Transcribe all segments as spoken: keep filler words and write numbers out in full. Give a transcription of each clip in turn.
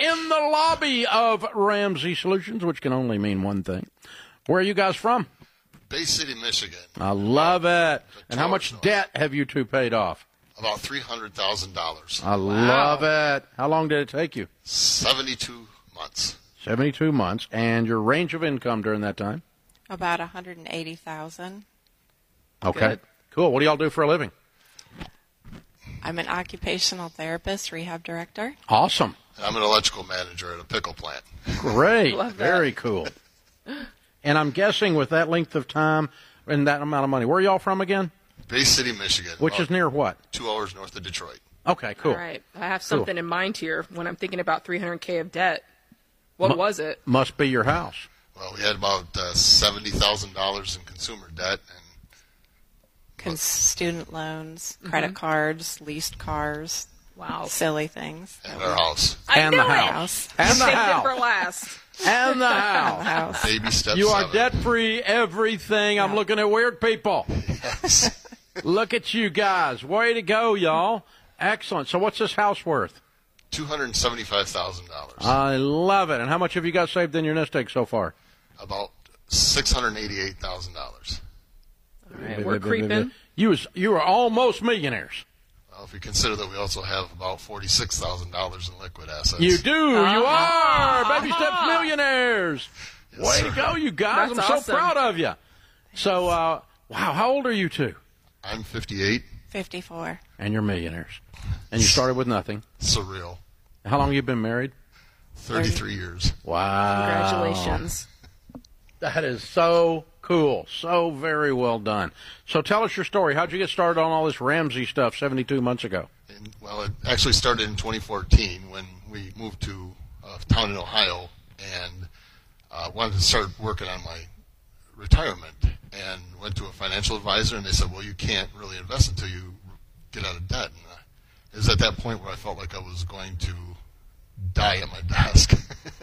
in the lobby of Ramsey Solutions, which can only mean one thing. Where are you guys from? Bay City, Michigan. I love it. And how much debt have you two paid off? About three hundred thousand dollars. I love it. How long did it take you? seventy-two months. seventy-two months. And your range of income during that time? About one hundred eighty thousand dollars. Okay. Good. Cool. What do y'all do for a living? I'm an occupational therapist, rehab director. Awesome. I'm an electrical manager at a pickle plant. Great. Love that. Very cool. And I'm guessing with that length of time and that amount of money, where are y'all from again? Bay City, Michigan. Which is near what? Two hours north of Detroit. Okay, cool. All right. I have something Cool. in mind here when I'm thinking about three hundred K of debt. What Mu- was it? Must be your house. Well, we had about uh, seventy thousand dollars in consumer debt, and Con- student loans, credit cards, leased cars, Wow. silly things. and our house. I And knew the it. house. And the Saved it for house. last. And the The house. house. Baby step You are seven. debt-free, everything. I'm looking at weird people. Look at you guys. Way to go, y'all. Excellent. So what's this house worth? two hundred seventy-five thousand dollars. I love it. And how much have you got saved in your nest egg so far? About six hundred eighty-eight thousand dollars. All right, we're creeping. You was you are almost millionaires. Well, if you consider that we also have about forty-six thousand dollars in liquid assets. You do. You are. Baby steps millionaires. Yes, Way sir. to go, you guys. That's I'm awesome. so proud of you. So, uh, wow, how old are you two? I'm fifty-eight. fifty-four. And you're millionaires. And you started with nothing. Surreal. How long have you been married? thirty-three years. Wow. Congratulations. That is so cool. So very well done. So tell us your story. How'd you get started on all this Ramsey stuff seventy-two months ago? And, well, it actually started in twenty fourteen when we moved to a town in Ohio and uh, wanted to start working on my retirement. And went to a financial advisor, and they said, well, you can't really invest until you get out of debt. And uh, it was at that point where I felt like I was going to die at my desk.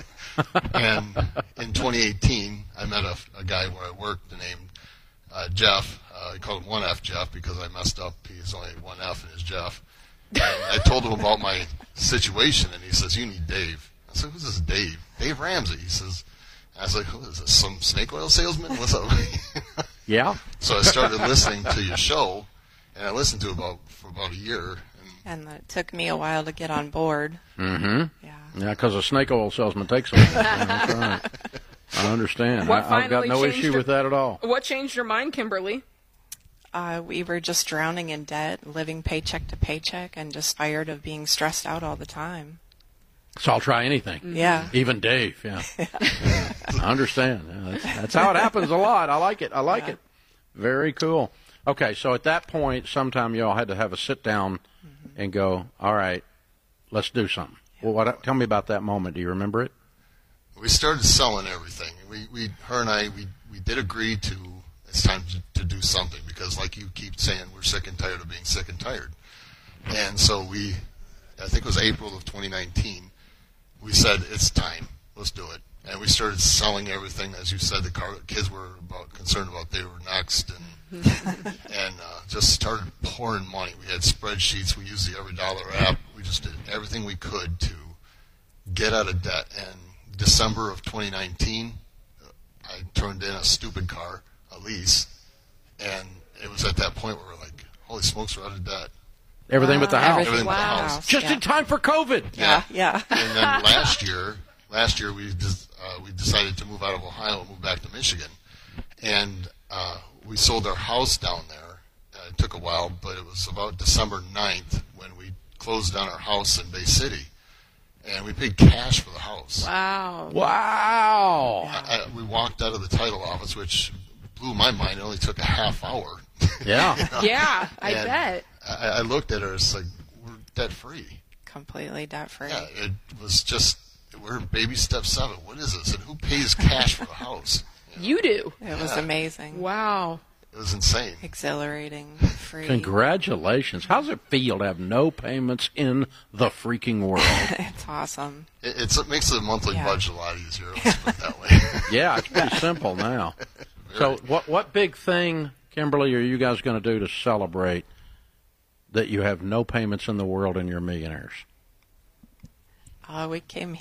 And in twenty eighteen, I met a, a guy where I worked named uh, Jeff. Uh, I called him one F Jeff because I messed up. He's only one F and is Jeff. And I told him about my situation, and he says, you need Dave. I said, who's this Dave? Dave Ramsey. He says, I was like, who is this, some snake oil salesman? What's up? Yeah. So I started listening to your show, and I listened to it about for about a year. And And it took me a while to get on board. Mm-hmm. Yeah. Yeah, because a snake oil salesman takes a while. That's right. I understand. What I, I've got finally no changed issue your- with that at all. What changed your mind, Kimberly? Uh, we were just drowning in debt, living paycheck to paycheck, and just tired of being stressed out all the time. So I'll try anything. Yeah. Even Dave, yeah. Yeah. I understand. Yeah, that's, that's how it happens a lot. I like it. I like Yeah. it. Very cool. Okay, so at that point, sometime y'all had to have a sit down Mm-hmm. and go, all right, let's do something. Well, what? Tell me about that moment. Do you remember it? we started selling everything. We, we, her and I, we, we did agree to, it's time to, to do something because, like you keep saying, we're sick and tired of being sick and tired. And so we, I think it was April of twenty nineteen, we said, it's time. Let's do it. And we started selling everything. As you said, the car, kids were about concerned about they were next, and and uh, just started pouring money. We had spreadsheets. We used the Every Dollar app. We just did everything we could to get out of debt. And December of twenty nineteen, I turned in a stupid car, a lease, and it was at that point where we're like, holy smokes, we're out of debt. Everything but the house. Everything but the wow. house. Just yeah. in time for COVID. Yeah, yeah. And then last year, last year we des- uh, we decided to move out of Ohio and move back to Michigan, and uh, we sold our house down there. Uh, it took a while, but it was about December ninth when we closed down our house in Bay City, and we paid cash for the house. Wow. Wow. I, I, we walked out of the title office, which blew my mind. It only took a half hour. Yeah. Yeah, I And bet. I, I looked at her. It's like we're debt free. Completely debt free. Yeah, it was just we're baby step seven. What is this? And who pays cash for a house? You do. It was Yeah. amazing. Wow. It was insane. Exhilarating. Free. Congratulations. How's it feel to have no payments in the freaking world? It's awesome. It, it's, it makes the monthly Yeah. budget a lot easier. Let's put it that way. Yeah, it's pretty simple now. So what what big thing, Kimberly, are you guys going to do to celebrate that you have no payments in the world and you're millionaires? Uh, we came